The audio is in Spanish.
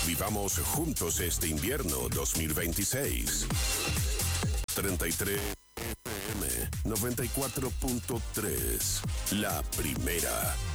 Vivamos juntos este invierno 2026. 33 FM 94.3. La primera.